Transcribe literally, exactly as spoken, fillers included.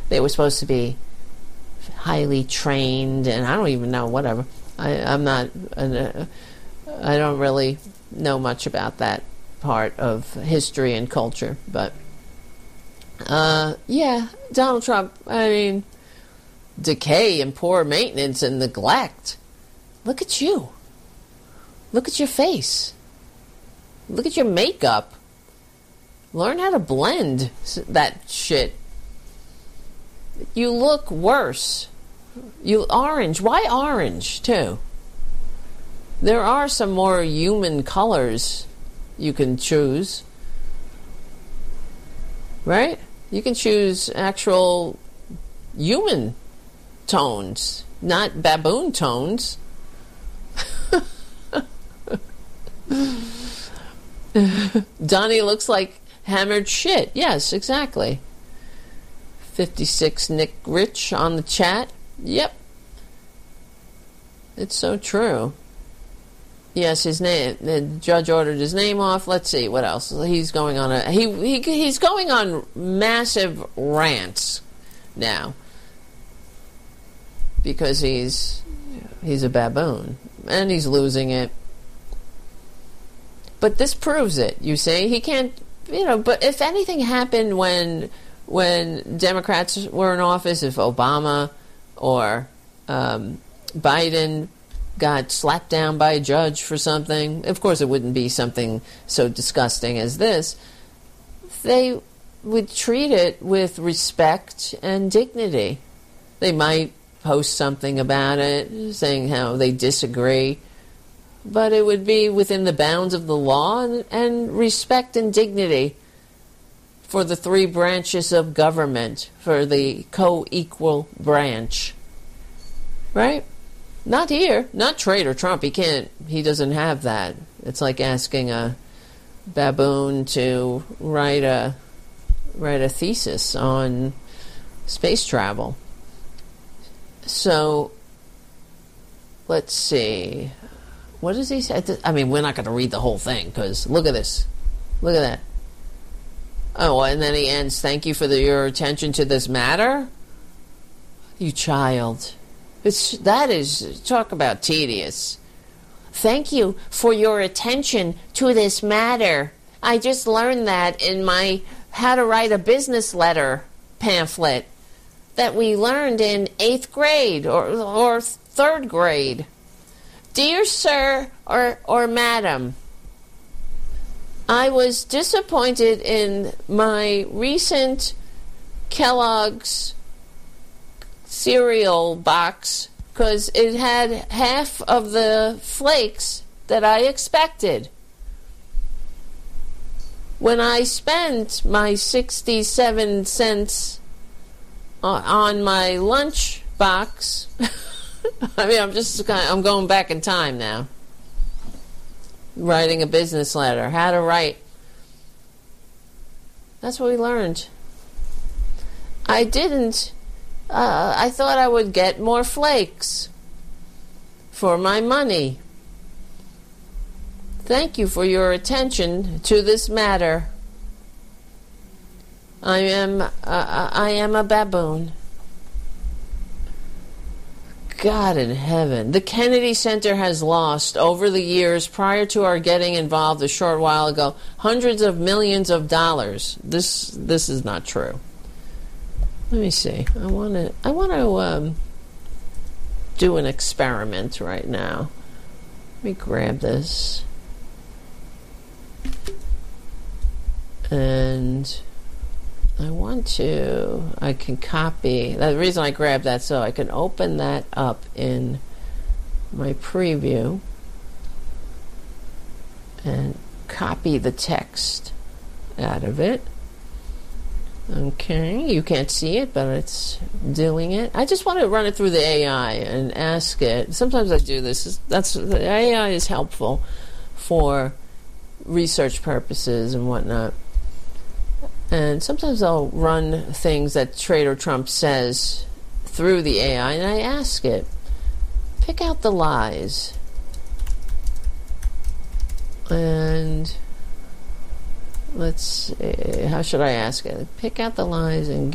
they were supposed to be highly trained, and I don't even know, whatever. I, I'm not, uh, I don't really know much about that part of history and culture, but uh, yeah, Donald Trump, I mean, decay and poor maintenance and neglect. Look at you. Look at your face. Look at your makeup. Learn how to blend that shit. You look worse. You orange. Why orange, too? There are some more human colors you can choose. Right? You can choose actual human tones, not baboon tones. Donnie looks like hammered shit. Yes, exactly. fifty-six Nick Rich on the chat. Yep. It's so true. Yes, his name, the judge ordered his name off. Let's see, what else? He's going on a, he, he he's going on massive rants now. Because he's, he's a baboon. And he's losing it. But this proves it, you see. He can't, you know, but if anything happened when when Democrats were in office, if Obama or um, Biden got slapped down by a judge for something, of course it wouldn't be something so disgusting as this, they would treat it with respect and dignity. They might post something about it, saying how they disagree, but it would be within the bounds of the law and, and respect and dignity for the three branches of government, for the co-equal branch. Right? Not here. Not Trader Trump. He can't, he doesn't have that. It's like asking a baboon to write a, write a thesis on space travel. So, let's see. What does he say? I mean, we're not going to read the whole thing, because look at this. Look at that. Oh, and then he ends, thank you for the, your attention to this matter. You child. It's, that is, talk about tedious. Thank you for your attention to this matter. I just learned that in my How to Write a Business Letter pamphlet that we learned in eighth grade or, or third grade. Dear sir or, or madam, I was disappointed in my recent Kellogg's cereal box because it had half of the flakes that I expected. When I spent my sixty-seven cents on my lunch box, I mean, I'm just kind of, I'm going back in time now. Writing a business letter, how to write. That's what we learned. I didn't, uh, I thought I would get more flakes for my money. Thank you for your attention to this matter. I am, uh, I am a baboon. God in heaven. The Kennedy Center has lost, over the years prior to our getting involved a short while ago, hundreds of millions of dollars. This this is not true. Let me see. I want to I want to um, do an experiment right now. Let me grab this. And I want to, I can copy, the reason I grabbed that so I can open that up in my preview and copy the text out of it. Okay, you can't see it, but it's doing it. I just want to run it through the A I and ask it. Sometimes I do this. That's, the A I is helpful for research purposes and whatnot. And sometimes I'll run things that Trader Trump says through the A I, and I ask it, pick out the lies. And let's see, how should I ask it? Pick out the lies and